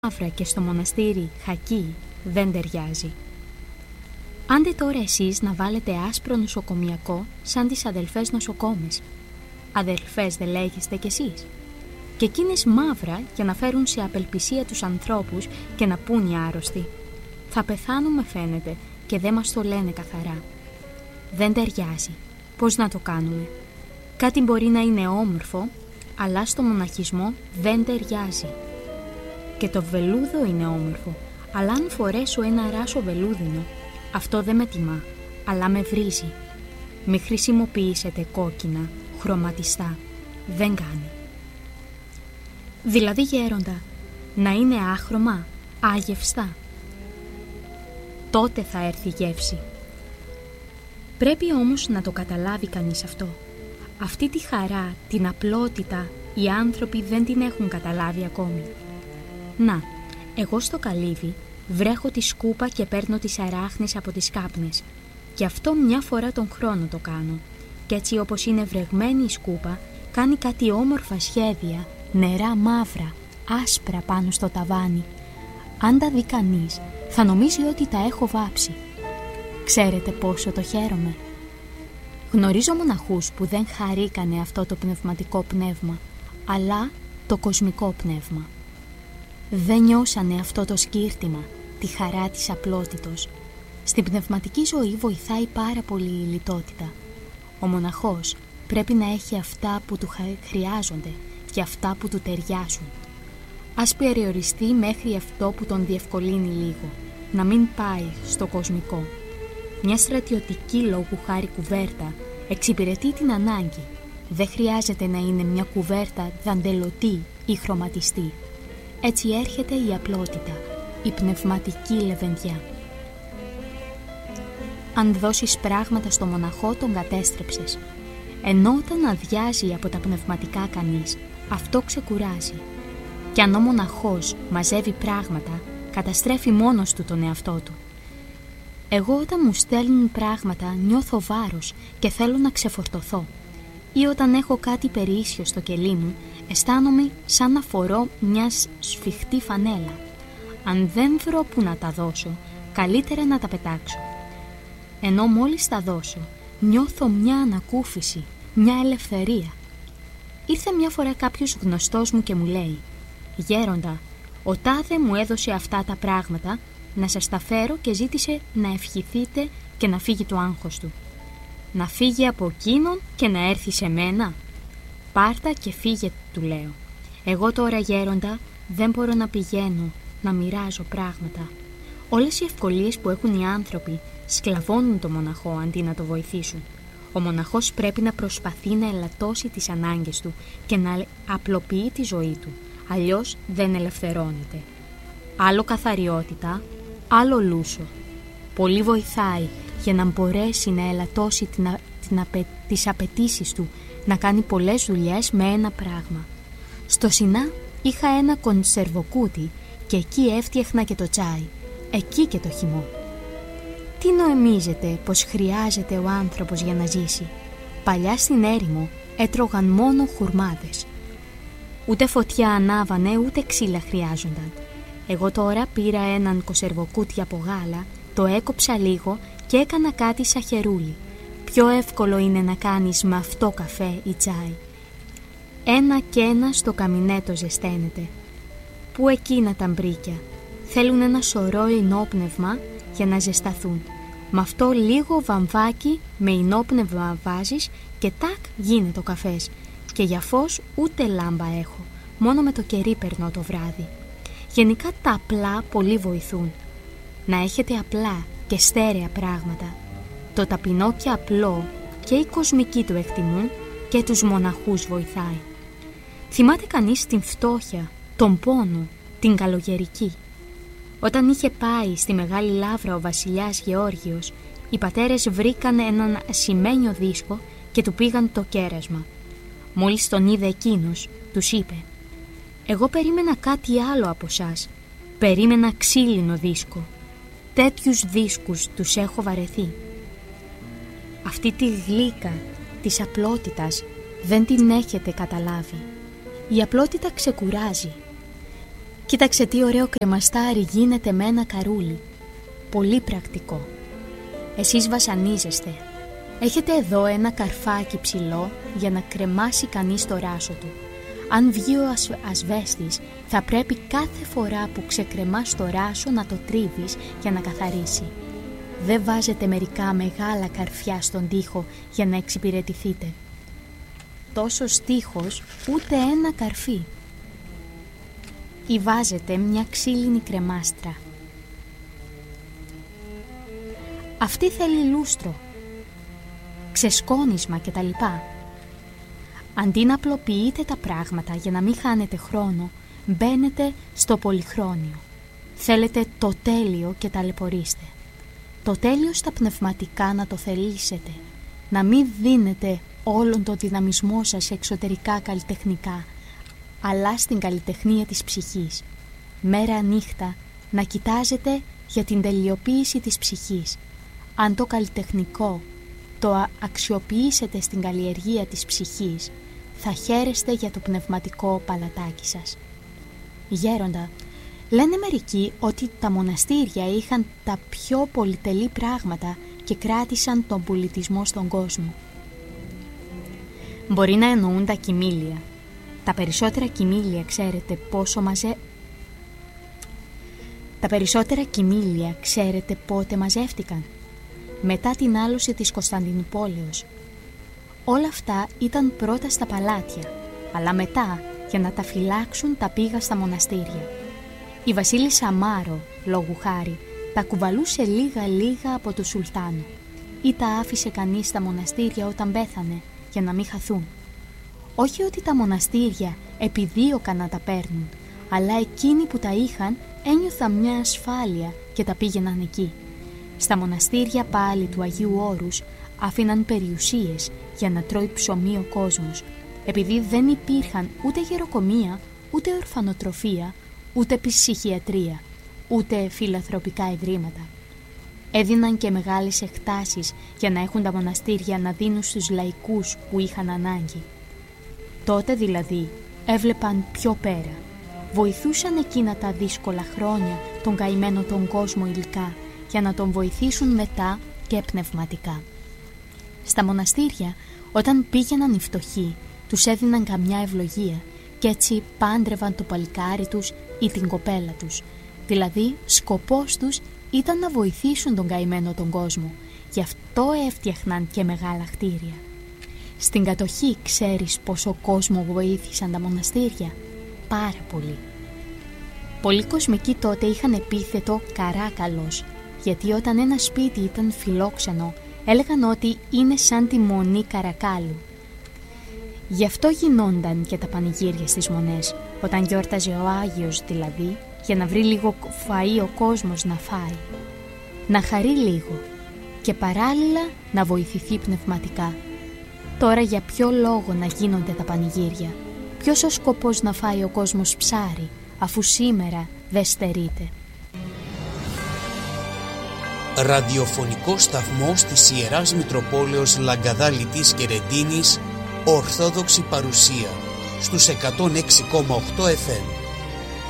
μαύρα και στο μοναστήρι χακί δεν ταιριάζει. Άντε τώρα εσείς να βάλετε άσπρο νοσοκομιακό σαν τις αδελφές νοσοκόμες. Αδελφές δεν λέγεστε κι εσείς? Και εκείνες μαύρα για να φέρουν σε απελπισία τους ανθρώπους και να πούν οι άρρωστοι. Θα πεθάνουμε φαίνεται και δεν μας το λένε καθαρά. Δεν ταιριάζει. Πώς να το κάνουμε? Κάτι μπορεί να είναι όμορφο, αλλά στο μοναχισμό δεν ταιριάζει. Και το βελούδο είναι όμορφο, αλλά αν φορέσω ένα ράσο βελούδινο, αυτό δεν με τιμά, αλλά με βρίζει. Μη χρησιμοποιήσετε κόκκινα, χρωματιστά. Δεν κάνει. Δηλαδή γέροντα, να είναι άχρωμα, άγευστα. Τότε θα έρθει γεύση. Πρέπει όμως να το καταλάβει κανείς αυτό. Αυτή τη χαρά, την απλότητα, οι άνθρωποι δεν την έχουν καταλάβει ακόμη. Να, εγώ στο καλύβι βρέχω τη σκούπα και παίρνω τις αράχνες από τις κάπνες. Και αυτό μια φορά τον χρόνο το κάνω. Κι έτσι όπως είναι βρεγμένη η σκούπα, κάνει κάτι όμορφα σχέδια, νερά μαύρα, άσπρα πάνω στο ταβάνι. Αν τα δει κανείς, θα νομίζει ότι τα έχω βάψει. Ξέρετε πόσο το χαίρομαι? Γνωρίζω μοναχούς που δεν χαρήκανε αυτό το πνευματικό πνεύμα, αλλά το κοσμικό πνεύμα. Δεν νιώσανε αυτό το σκύρτημα, τη χαρά της απλότητος. Στην πνευματική ζωή βοηθάει πάρα πολύ η λιτότητα. Ο μοναχός πρέπει να έχει αυτά που του χρειάζονται και αυτά που του ταιριάζουν. Ας περιοριστεί μέχρι αυτό που τον διευκολύνει λίγο, να μην πάει στο κοσμικό. Μια στρατιωτική λόγου χάρη κουβέρτα εξυπηρετεί την ανάγκη. Δεν χρειάζεται να είναι μια κουβέρτα δαντελωτή ή χρωματιστή. Έτσι έρχεται η απλότητα, η πνευματική λεβενδιά. Αν δώσεις πράγματα στο μοναχό, τον κατέστρεψες. Ενώ όταν αδειάζει από τα πνευματικά κανείς, αυτό ξεκουράζει. Κι αν ο μοναχός μαζεύει πράγματα, καταστρέφει μόνος του τον εαυτό του. Εγώ όταν μου στέλνουν πράγματα νιώθω βάρος και θέλω να ξεφορτωθώ. Ή όταν έχω κάτι περίσσιο στο κελί μου, αισθάνομαι σαν να φορώ μια σφιχτή φανέλα. Αν δεν βρω που να τα δώσω, καλύτερα να τα πετάξω. Ενώ μόλις τα δώσω, νιώθω μια ανακούφιση, μια ελευθερία. Ήρθε μια φορά κάποιος γνωστός μου και μου λέει «Γέροντα, ο τάδε μου έδωσε αυτά τα πράγματα, να σας τα φέρω και ζήτησε να ευχηθείτε και να φύγει το άγχος του. Να φύγει από εκείνον και να έρθει σε μένα. Πάρτα και φύγε», του λέω. Εγώ τώρα γέροντα δεν μπορώ να πηγαίνω, να μοιράζω πράγματα. Όλες οι ευκολίες που έχουν οι άνθρωποι σκλαβώνουν το μοναχό αντί να το βοηθήσουν. Ο μοναχός πρέπει να προσπαθεί να ελαττώσει τις ανάγκες του και να απλοποιεί τη ζωή του, αλλιώς δεν ελευθερώνεται. Άλλο καθαριότητα, άλλο λούσο. Πολύ βοηθάει για να μπορέσει να ελαττώσει τις απαιτήσεις του, να κάνει πολλές δουλειές με ένα πράγμα. Στο Σινά είχα ένα κονσερβοκούτι και εκεί έφτιαχνα και το τσάι, εκεί και το χυμό. Τι νομίζετε πως χρειάζεται ο άνθρωπος για να ζήσει? Παλιά στην έρημο έτρωγαν μόνο χουρμάδες. Ούτε φωτιά ανάβανε, ούτε ξύλα χρειάζονταν. Εγώ τώρα πήρα έναν κονσερβοκούτι από γάλα, το έκοψα λίγο και έκανα κάτι σαν χερούλι. Πιο εύκολο είναι να κάνεις με αυτό καφέ ή τσάι. Ένα και ένα στο καμινέτο ζεσταίνεται. Πού εκείνα τα μπρίκια? Θέλουν ένα σωρό ινόπνευμα για να ζεσταθούν. Με αυτό λίγο βαμβάκι με ινόπνευμα βάζεις και τάκ γίνεται ο καφές. Και για φως ούτε λάμπα έχω, μόνο με το κερί περνώ το βράδυ. Γενικά τα απλά πολύ βοηθούν. Να έχετε απλά και στέρεα πράγματα. Το ταπεινό και απλό και οι κοσμικοί του εκτιμούν και τους μοναχούς βοηθάει. Θυμάται κανείς την φτώχεια, τον πόνο, την καλογερική? Όταν είχε πάει στη Μεγάλη Λαύρα ο βασιλιάς Γεώργιος, οι πατέρες βρήκαν έναν ασημένιο δίσκο και του πήγαν το κέρασμα. Μόλις τον είδε εκείνος, τους είπε «Εγώ περίμενα κάτι άλλο από σας. Περίμενα ξύλινο δίσκο. Τέτοιους δίσκους τους έχω βαρεθεί». Αυτή τη γλύκα της απλότητας δεν την έχετε καταλάβει. Η απλότητα ξεκουράζει. Κοίταξε τι ωραίο κρεμαστάρι γίνεται με ένα καρούλι. Πολύ πρακτικό. Εσείς βασανίζεστε. Έχετε εδώ ένα καρφάκι ψηλό για να κρεμάσει κανείς το ράσο του. Αν βγει ο ασβέστης, θα πρέπει κάθε φορά που ξεκρεμάς το ράσο να το τρίβεις για να καθαρίσει. Δεν βάζετε μερικά μεγάλα καρφιά στον τοίχο για να εξυπηρετηθείτε. Τόσος τοίχος, ούτε ένα καρφί. Ή βάζετε μια ξύλινη κρεμάστρα. Αυτή θέλει λούστρο, ξεσκόνισμα κτλ. Αντί να απλοποιείτε τα πράγματα για να μην χάνετε χρόνο, μπαίνετε στο πολυχρόνιο. Θέλετε το τέλειο και ταλαιπωρήστε. Το τέλειο στα πνευματικά να το θελήσετε. Να μην δίνετε όλον το δυναμισμό σας εξωτερικά καλλιτεχνικά, αλλά στην καλλιτεχνία της ψυχής. Μέρα νύχτα να κοιτάζετε για την τελειοποίηση της ψυχής. Αν το καλλιτεχνικό το αξιοποιήσετε στην καλλιεργία της ψυχής, θα χαίρεστε για το πνευματικό παλατάκι σας. Γέροντα, λένε μερικοί ότι τα μοναστήρια είχαν τα πιο πολυτελή πράγματα και κράτησαν τον πολιτισμό στον κόσμο. Μπορεί να εννοούν τα κοιμήλια. Τα περισσότερα κοιμήλια ξέρετε πότε μαζεύτηκαν? Μετά την άλωση της Κωνσταντινουπόλεως. Όλα αυτά ήταν πρώτα στα παλάτια, αλλά μετά, για να τα φυλάξουν, τα πήγα στα μοναστήρια. Η βασίλισσα Μάρο, λόγου χάρη, τα κουβαλούσε λίγα από του Σουλτάνου ή τα άφησε κανείς στα μοναστήρια όταν πέθανε, για να μην χαθούν. Όχι ότι τα μοναστήρια επιδίωκαν να τα παίρνουν, αλλά εκείνοι που τα είχαν ένιωθαν μια ασφάλεια και τα πήγαιναν εκεί. Στα μοναστήρια πάλι του Αγίου Όρους άφηναν περιουσίες για να τρώει ψωμί ο κόσμος, επειδή δεν υπήρχαν ούτε γεροκομεία, ούτε ορφανοτροφία, ούτε ψυχιατρία, ούτε φιλανθρωπικά ιδρύματα. Έδιναν και μεγάλες εκτάσεις για να έχουν τα μοναστήρια να δίνουν στους λαϊκούς που είχαν ανάγκη. Τότε δηλαδή έβλεπαν πιο πέρα. Βοηθούσαν εκείνα τα δύσκολα χρόνια τον καημένο τον κόσμο υλικά για να τον βοηθήσουν μετά και πνευματικά. Στα μοναστήρια, όταν πήγαιναν οι φτωχοί, τους έδιναν καμιά ευλογία και έτσι πάντρευαν το παλικάρι τους ή την κοπέλα τους. Δηλαδή, σκοπός τους ήταν να βοηθήσουν τον καημένο τον κόσμο. Γι' αυτό έφτιαχναν και μεγάλα κτίρια. Στην κατοχή ξέρεις πόσο κόσμο βοήθησαν τα μοναστήρια? Πάρα πολύ. Πολλοί κοσμικοί τότε είχαν επίθετο καράκαλος, γιατί όταν ένα σπίτι ήταν φιλόξενο, έλεγαν ότι είναι σαν τη μονή Καρακάλου. Γι' αυτό γινόνταν και τα πανηγύρια στις μονές, όταν γιόρταζε ο Άγιος δηλαδή, για να βρει λίγο φαΐ ο κόσμος να φάει. Να χαρεί λίγο και παράλληλα να βοηθηθεί πνευματικά. Τώρα για ποιο λόγο να γίνονται τα πανηγύρια? Ποιος ο σκοπός να φάει ο κόσμος ψάρι, αφού σήμερα δεν στερείται? Ραδιοφωνικό σταθμός της Ιεράς Μητροπόλεως Λαγκαδάλητης και Ρεντίνης, Ορθόδοξη παρουσία στους 106,8 FM.